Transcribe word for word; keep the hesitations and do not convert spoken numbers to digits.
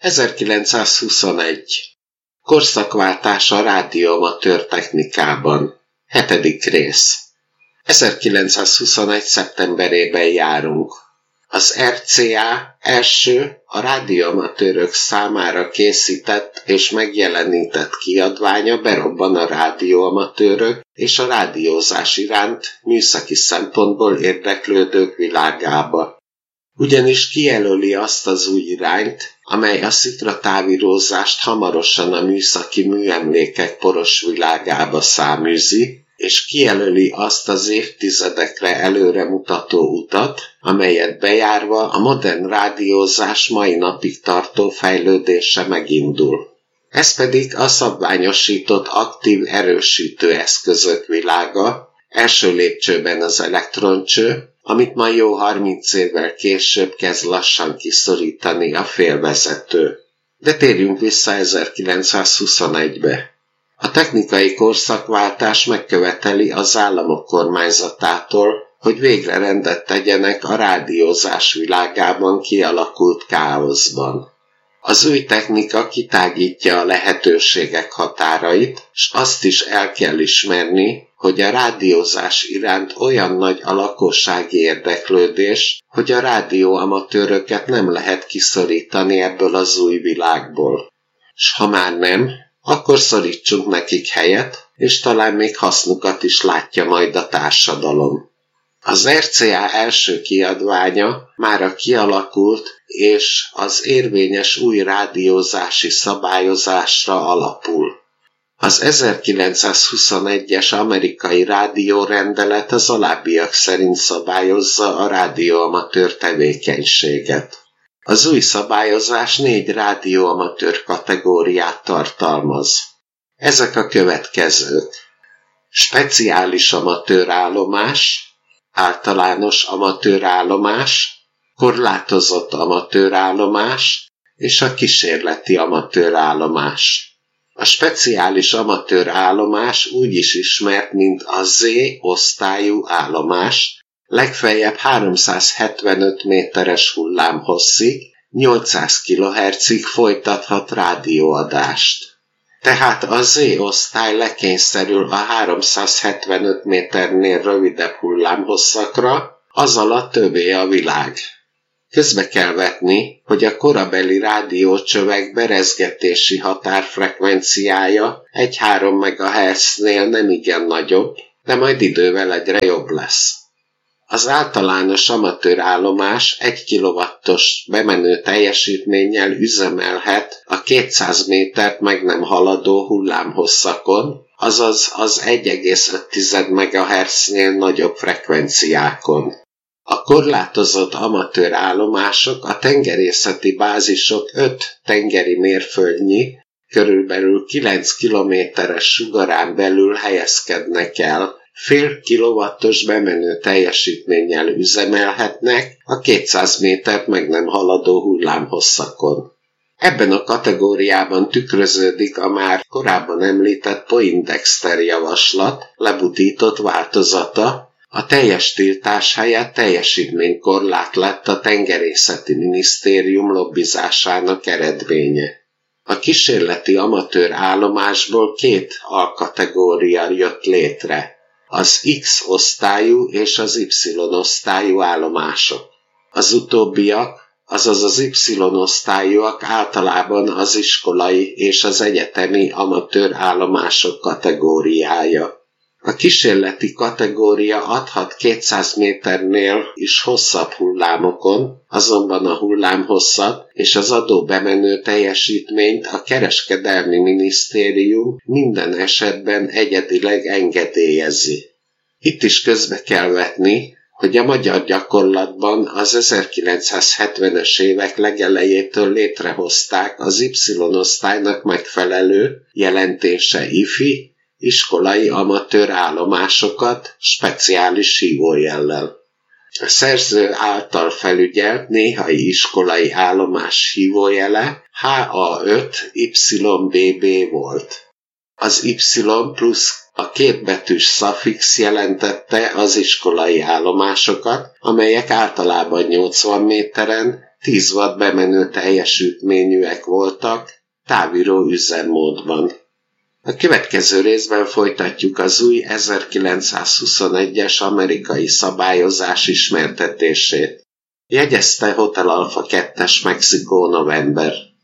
ezerkilencszázhuszonegy. Korszakváltás a rádióamatőr technikában. Hetedik rész. ezerkilencszázhuszonegy. szeptemberében járunk. Az er cé á első a rádióamatőrök számára készített és megjelenített kiadványa berobban a rádióamatőrök és a rádiózás iránt műszaki szempontból érdeklődők világába. Ugyanis kijelöli azt az új irányt, amely a szikratávírózást hamarosan a műszaki műemlékek poros világába száműzi, és kijelöli azt az évtizedekre előremutató utat, amelyet bejárva a modern rádiózás mai napig tartó fejlődése megindul. Ez pedig a szabványosított aktív erősítő eszközök világa, első lépcsőben az elektroncső, amit ma jó harminc évvel később kezd lassan kiszorítani a félvezető. De térjünk vissza ezerkilencszázhuszonegybe. A technikai korszakváltás megköveteli az államok kormányzatától, hogy végre rendet tegyenek a rádiózás világában kialakult káoszban. Az új technika kitágítja a lehetőségek határait, s azt is el kell ismerni, hogy a rádiózás iránt olyan nagy a lakossági érdeklődés, hogy a rádióamatőröket nem lehet kiszorítani ebből az új világból. S ha már nem, akkor szorítsunk nekik helyet, és talán még hasznukat is látja majd a társadalom. Az er cé á első kiadványa mára kialakult, és az érvényes új rádiózási szabályozásra alapul. Az ezerkilencszázhuszonegyes amerikai rádiórendelet az alábbiak szerint szabályozza a rádióamatőr tevékenységet. Az új szabályozás négy rádióamatőr kategóriát tartalmaz. Ezek a következők: speciális amatőrállomás, általános amatőrállomás, korlátozott amatőrállomás és a kísérleti amatőrállomás. A speciális amatőrállomás úgy is ismert, mint a Z-osztályú állomás, legfeljebb háromszázhetvenöt méteres hullámhosszig, nyolcszáz kilohertzig folytathat rádióadást. Tehát a Z-osztály lekényszerül a háromszázhetvenöt méternél rövidebb hullámhosszakra, az alatt többé a világ. Közbe kell vetni, hogy a korabeli rádiócsövek berezgetési határfrekvenciája egy három megahertznél nem igen nagyobb, de majd idővel egyre jobb lesz. Az általános amatőrállomás egy kilowattos bemenő teljesítménnyel üzemelhet a kétszáz métert meg nem haladó hullámhosszakon, azaz az egy egész öt megahertznél nagyobb frekvenciákon. A korlátozott amatőrállomások a tengerészeti bázisok öt tengeri mérföldnyi, körülbelül kilenc kilométeres sugarán belül helyezkednek el, fél kilowattos bemenő teljesítménnyel üzemelhetnek a kétszáz métert meg nem haladó hullámhosszakon. Ebben a kategóriában tükröződik a már korábban említett Poindexter javaslat lebutított változata, a teljes tiltás helyett teljesítménykorlát lett a tengerészeti minisztérium lobbizásának eredménye. A kísérleti amatőr állomásból két alkategória jött létre, az X-osztályú és az Y-osztályú állomások. Az utóbbiak, azaz az Y-osztályúak általában az iskolai és az egyetemi amatőr állomások kategóriája. A kísérleti kategória adhat kétszáz méternél is hosszabb hullámokon, azonban a hullámhosszat és az adó bemenő teljesítményt a kereskedelmi minisztérium minden esetben egyedileg engedélyezi. Itt is közbe kell vetni, hogy a magyar gyakorlatban az ezerkilencszázhetvenes évek legelejétől létrehozták az Y-osztálynak megfelelő, jelentése ifi, iskolai amatőr állomásokat speciális hívójellel. A szerző által felügyelt néhai iskolai állomás hívójele H A öt Y B B volt. Az Y plusz a kétbetűs szafix jelentette az iskolai állomásokat, amelyek általában nyolcvan méteren, tíz watt bemenő teljesítményűek voltak, távíró üzemmódban. A következő részben folytatjuk az új ezerkilencszázhuszonegyes amerikai szabályozás ismertetését. Jegyezte Hotel Alpha kettes Mexikó november.